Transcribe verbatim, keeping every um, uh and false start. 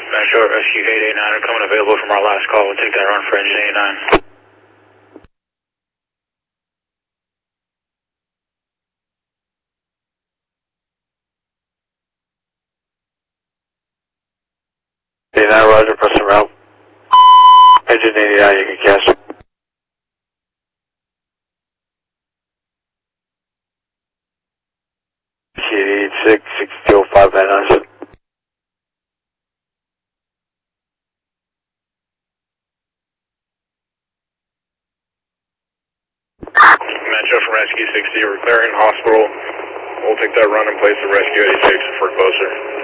Metro Rescue eight eight nine are coming available from our last call. We'll take that run for engine eight nine. eight nine, roger, press around. Engine eighty-nine, you can cancel. eight six, six two five nine nine. Metro from Rescue sixty, we're clearing hospital. We'll take that run and place the Rescue eighty-six for closer.